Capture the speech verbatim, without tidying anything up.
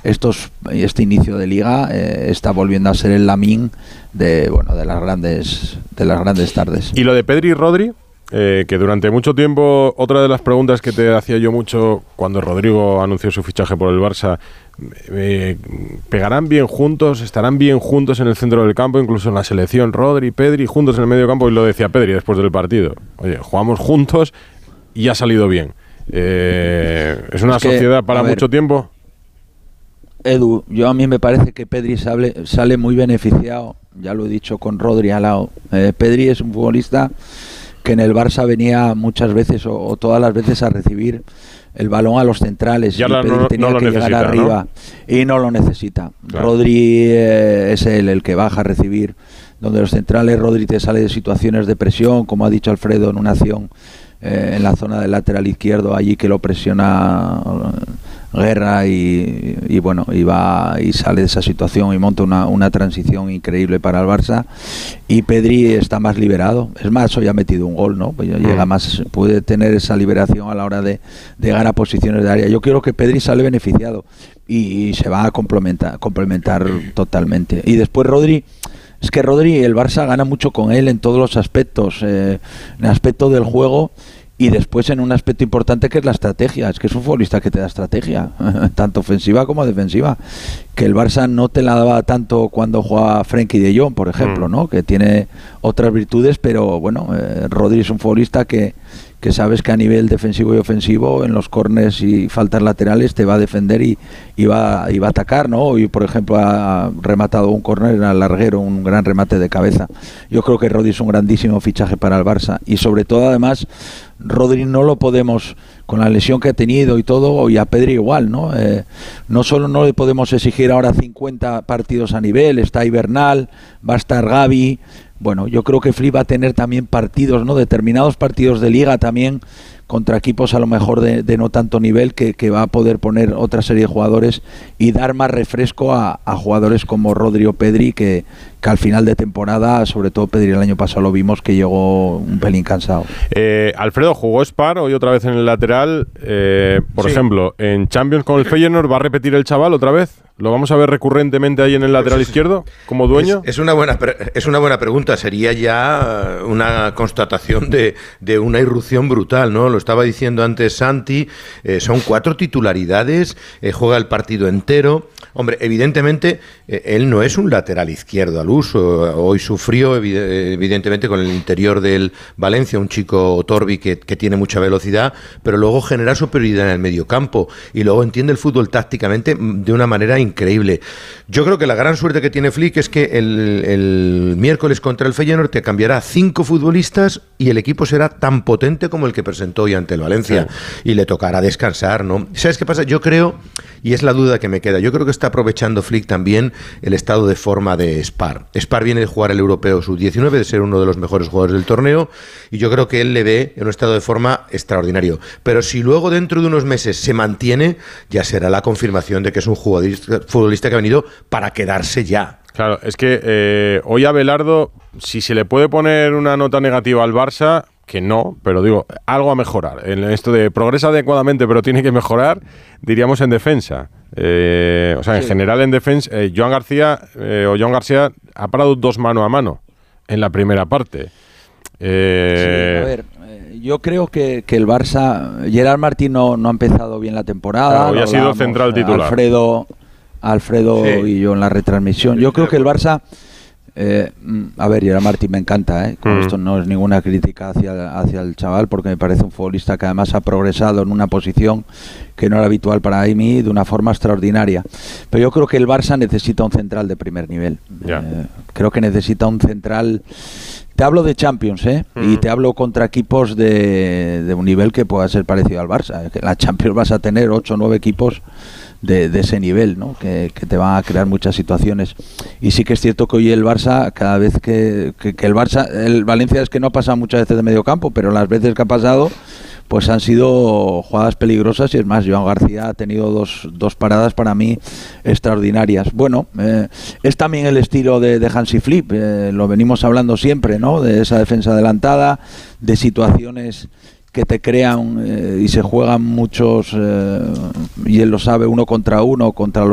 estos este inicio de liga eh, está volviendo a ser el Lamine de bueno de las grandes de las grandes tardes. Y lo de Pedri y Rodri, eh, que durante mucho tiempo, otra de las preguntas que te hacía yo mucho cuando Rodrigo anunció su fichaje por el Barça, eh, ¿pegarán bien juntos? ¿Estarán bien juntos en el centro del campo? Incluso en la selección, Rodri y Pedri juntos en el medio campo, y lo decía Pedri después del partido. Oye, jugamos juntos y ha salido bien. Eh, ¿Es una es que, sociedad para ver, mucho tiempo? Edu, yo a mí me parece que Pedri sale, sale muy beneficiado, ya lo he dicho, con Rodri al lado. Eh, Pedri es un futbolista que en el Barça venía muchas veces o, o todas las veces a recibir el balón a los centrales, ya y la, Pedri no, tenía no que necesita, llegar arriba, ¿no? Y no lo necesita. Claro. Rodri eh, es él el que baja a recibir, donde los centrales Rodri te sale de situaciones de presión, como ha dicho Alfredo, en una acción eh, en la zona del lateral izquierdo, allí que lo presiona Guerra y, y bueno, y va y sale de esa situación y monta una, una transición increíble para el Barça. Y Pedri está más liberado, es más, hoy ha metido un gol, ¿no? Pues llega más, puede tener esa liberación a la hora de, de llegar a posiciones de área. Yo creo que Pedri sale beneficiado y, y se va a complementar, complementar totalmente. Y después Rodri, es que Rodri, el Barça gana mucho con él en todos los aspectos, eh, en el aspecto del juego. Y después en un aspecto importante que es la estrategia, es que es un futbolista que te da estrategia, tanto ofensiva como defensiva, que el Barça no te la daba tanto cuando jugaba Frenkie de Jong, por ejemplo, ¿no? Que tiene otras virtudes, pero bueno, eh, Rodri es un futbolista que, que sabes que a nivel defensivo y ofensivo, en los córners y faltas laterales te va a defender y, y, va, y va a atacar, ¿no? Hoy, por ejemplo, ha rematado un córner al larguero, un gran remate de cabeza. Yo creo que Rodri es un grandísimo fichaje para el Barça y sobre todo, además, Rodri no lo podemos, con la lesión que ha tenido y todo, y a Pedri igual, ¿no? Eh, no solo no le podemos exigir ahora cincuenta partidos a nivel, está ahí Bernal, va a estar Gavi. Bueno, yo creo que Flick va a tener también partidos, ¿no? Determinados partidos de liga también contra equipos a lo mejor de, de no tanto nivel, que, que va a poder poner otra serie de jugadores y dar más refresco a, a jugadores como Rodri o Pedri, que, que al final de temporada, sobre todo Pedri el año pasado lo vimos que llegó un pelín cansado. Eh, Alfredo, jugó Spar hoy otra vez en el lateral, eh, por sí. ejemplo, en Champions con el Feyenoord, ¿va a repetir el chaval otra vez? ¿Lo vamos a ver recurrentemente ahí en el lateral pues, izquierdo como dueño? Es, es, una buena, es una buena pregunta. Sería ya una constatación de, de una irrupción brutal, ¿no? Lo estaba diciendo antes Santi, eh, son cuatro titularidades, eh, juega el partido entero. Hombre, evidentemente, eh, él no es un lateral izquierdo al uso. Hoy sufrió, evidentemente, con el interior del Valencia, un chico Torbi que, que tiene mucha velocidad, pero luego genera superioridad en el medio campo y luego entiende el fútbol tácticamente de una manera increíble. Yo creo que la gran suerte que tiene Flick es que el, el miércoles contra el Feyenoord te cambiará cinco futbolistas y el equipo será tan potente como el que presentó hoy ante el Valencia, sí. Y le tocará descansar, ¿no? ¿Sabes qué pasa? Yo creo, y es la duda que me queda, yo creo que está aprovechando Flick también el estado de forma de Spar. Spar viene de jugar el Europeo sub diecinueve, de ser uno de los mejores jugadores del torneo, y yo creo que él le ve en un estado de forma extraordinario. Pero si luego dentro de unos meses se mantiene, ya será la confirmación de que es un jugador futbolista que ha venido para quedarse ya. Claro, es que eh, hoy Abelardo, si se le puede poner una nota negativa al Barça, que no, pero digo, algo a mejorar. En esto de progresa adecuadamente, pero tiene que mejorar, diríamos en defensa. Eh, o sea, en sí. general en defensa, eh, Joan García eh, o Joan García ha parado dos mano a mano en la primera parte. Eh, sí, a ver, eh, yo creo que, que el Barça, Gerard Martín no, no ha empezado bien la temporada. Hoy ha sido central titular. Alfredo, Alfredo sí. y yo en la retransmisión. Yo creo que el Barça, eh, a ver, Gerard Martín me encanta, ¿eh? Con mm. esto no es ninguna crítica hacia, hacia el chaval, porque me parece un futbolista que además ha progresado en una posición que no era habitual para mí, de una forma extraordinaria. Pero yo creo que el Barça necesita un central de primer nivel. Yeah. Eh, creo que necesita un central. Te hablo de Champions, ¿eh? Mm. Y te hablo contra equipos de, de un nivel que pueda ser parecido al Barça. En la Champions vas a tener ocho o nueve equipos de, de ese nivel, ¿no? Que, que te van a crear muchas situaciones. Y sí que es cierto que hoy el Barça, cada vez que, que, que el Barça, el Valencia es que no ha pasado muchas veces de medio campo, pero las veces que ha pasado, pues han sido jugadas peligrosas. Y es más, Joan García ha tenido dos, dos paradas para mí extraordinarias. Bueno, eh, es también el estilo de, de Hansi Flick, eh, lo venimos hablando siempre, ¿no? De esa defensa adelantada, de situaciones que te crean eh, y se juegan muchos, eh, y él lo sabe, uno contra uno, contra los